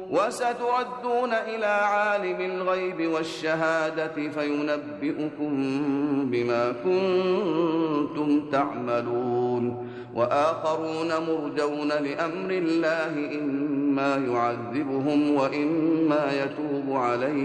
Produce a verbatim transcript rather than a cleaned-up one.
وستردون إلى عالم الغيب والشهادة فينبئكم بما كنتم تعملون وآخرون مرجون لأمر الله إما يعذبهم وإما يتوب عليهم